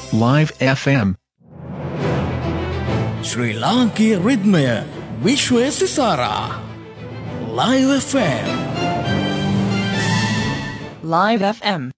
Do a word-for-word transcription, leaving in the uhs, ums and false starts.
Live F M. ශ්‍රී ලාංකීය රිද්මය විශ්වය සිසාරා Live F M. Live F M.